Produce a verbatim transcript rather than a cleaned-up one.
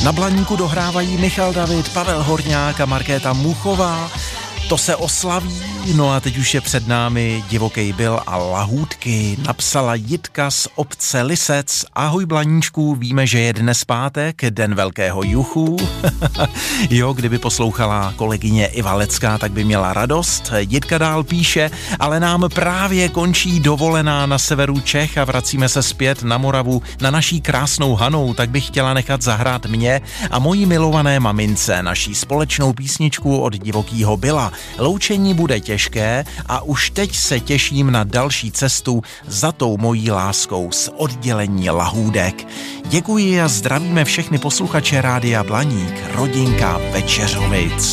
Na Blaníku dohrávají Michal David, Pavel Horňák a Markéta Muchová. To se oslaví, no a teď už je před námi Divokej Bill a Lahůdky. Napsala Jitka z obce Lisec. Ahoj Blaníčku, víme, že je dnes pátek, den velkého juchu. Jo, kdyby poslouchala kolegyně Iva Lecká, tak by měla radost. Jitka dál píše, ale nám právě končí dovolená na severu Čech a vracíme se zpět na Moravu na naší krásnou Hanou, tak bych chtěla nechat zahrát mě a mojí milované mamince naší společnou písničku od Divokýho Billa. Loučení bude těžké a už teď se těším na další cestu za tou mojí láskou z oddělení Lahůdek. Děkuji a zdravíme všechny posluchače Rádia Blaník, rodinka Večeřovic.